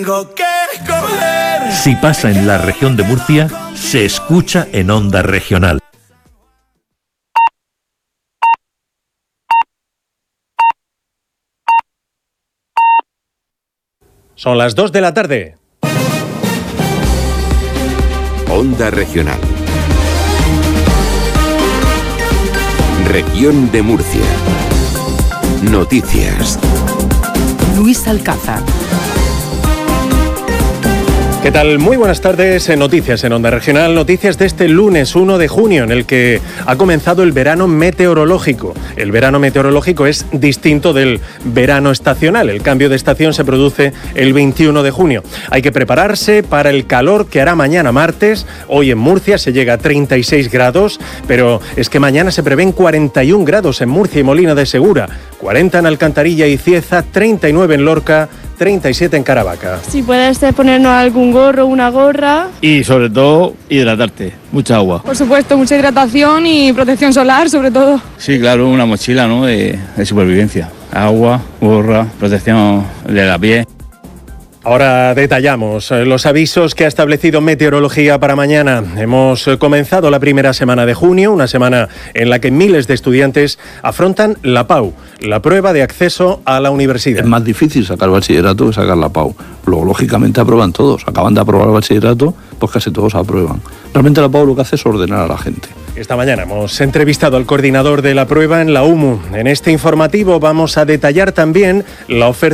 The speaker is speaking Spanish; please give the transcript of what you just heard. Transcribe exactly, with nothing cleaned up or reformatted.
Tengo que escoger. Si pasa en la región de Murcia, se escucha en Onda Regional. Son las dos de la tarde. Onda Regional. Región de Murcia. Noticias. Luis Alcázar. ¿Qué tal? Muy buenas tardes en Noticias en Onda Regional. Noticias de este lunes uno de junio, en el que ha comenzado el verano meteorológico. El verano meteorológico es distinto del verano estacional. El cambio de estación se produce el veintiuno de junio. Hay que prepararse para el calor que hará mañana martes. Hoy en Murcia se llega a treinta y seis grados, pero es que mañana se prevén cuarenta y un grados en Murcia y Molina de Segura, cuarenta en Alcantarilla y Cieza, treinta y nueve en Lorca, treinta y siete en Caravaca. Si puedes ponernos algún gorro, una gorra. Y sobre todo, hidratarte, mucha agua. Por supuesto, mucha hidratación y protección solar, sobre todo. Sí, claro, una mochila, ¿no?, de, de supervivencia. Agua, gorra, protección de la piel. Ahora detallamos los avisos que ha establecido Meteorología para mañana. Hemos comenzado la primera semana de junio, una semana en la que miles de estudiantes afrontan la PAU, la prueba de acceso a la universidad. Es más difícil sacar el bachillerato que sacar la PAU. Luego, lógicamente, aprueban todos. Acaban de aprobar el bachillerato, pues casi todos aprueban. Realmente la PAU lo que hace es ordenar a la gente. Esta mañana hemos entrevistado al coordinador de la prueba en la U M U. En este informativo vamos a detallar también la oferta